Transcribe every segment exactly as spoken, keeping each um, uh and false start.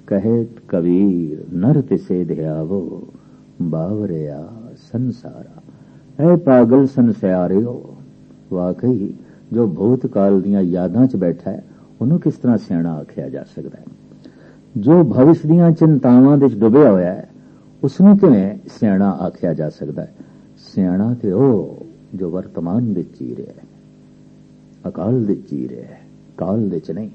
कहेत कबीर नर तिसे ध्यावो बावरिया संसारा। ऐ पागल संसारियो, वाकई जो भूतकाल ਦੀਆਂ यादां 'ਚ बैठा है ਉਹਨੂੰ किस तरह ਸਿਆਣਾ ਆਖਿਆ ਜਾ ਸਕਦਾ है। जो भविष्य ਦੀਆਂ चिंतावां ਦੇ 'ਚ ਡੁੱਬਿਆ ਹੋਇਆ है उसਨੂੰ ਕਿਵੇਂ ਸਿਆਣਾ ਆਖਿਆ ਜਾ ਸਕਦਾ है। ਸਿਆਣਾ ਤੇ ਉਹ ਜੋ ਵਰਤਮਾਨ ਦੇ ਜੀ ਰਿਹਾ ਹੈ, ਅਕਾਲ ਦੇ ਜੀ ਰਿਹਾ ਹੈ, ਕਾਲ ਦੇ 'ਚ ਨਹੀਂ।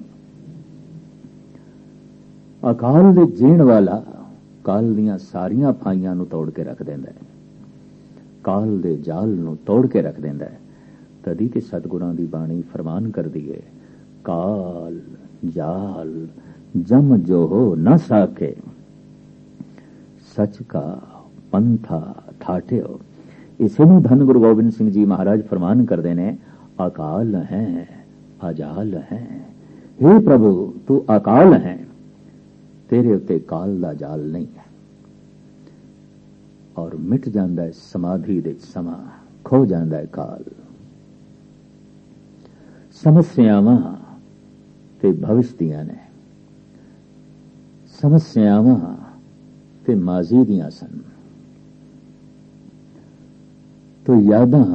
ਅਕਾਲ ਦੇ ਜੀਣ ਵਾਲਾ ਕਾਲ ਦੀਆਂ ਸਾਰੀਆਂ ਫਾਈਆਂ ਨੂੰ ਤੋੜ ਕੇ ਰੱਖ ਦਿੰਦਾ ਹੈ, ਕਾਲ ਦੇ ਜਾਲ ਨੂੰ ਤੋੜ ਕੇ ਰੱਖ ਦਿੰਦਾ ਹੈ। ਤਦੀ ਤੇ ਸਤਿਗੁਰਾਂ ਦੀ ਬਾਣੀ ਫਰਮਾਨ ਕਰਦੀ ਹੈ, ਕਾਲ ਜਾਲ ਜਮ ਜੋ ਹੋ ਨਾ ਸਾਕੇ सच का पंथा ठाठियो। इसे ਨੂੰ धन गुरु गोबिंद सिंह जी महाराज फरमान करते ने, अकाल है अजाल है। हे प्रभु तू अकाल है, तेरे उत्ते काल दा जाल नहीं है। और मिट जाता है समाधि दे समा, खो जाता है काल। समस्यावां ते भविष्य दियां ने, समस्यावां ते माजी दियां सन। तो यादां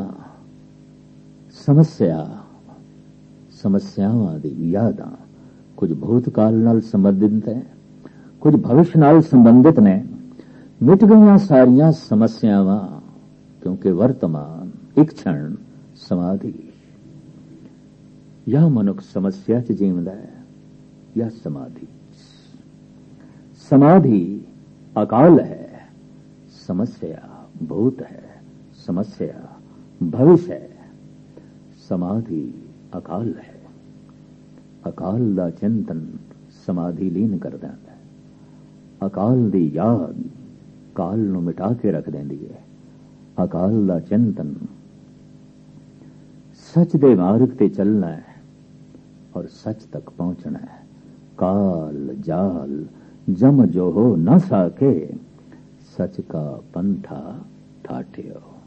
समस्या समस्यावां दी यादां कुछ भूतकाल नाल संबंधित है, कुछ भविष्य नाल संबंधित ने। मिट गईयां सारियां समस्यावां क्योंकि वर्तमान एक क्षण समाधि। या मनुख समस्या च जीवदा है या समाधि। समाधि अकाल है, समस्या भूत है, समस्या भविष्य है। समाधि अकाल है, अकाल दा चिंतन समाधि लीन कर देंदा है। अकाल दी याद काल नूं मिटा के रख देंदी है। अकाल दा चिंतन सच दे मार्ग ते चलना है और सच तक पहुंचना है। काल जाल जम जो हो न साके, सच का पंथा ठाठियो।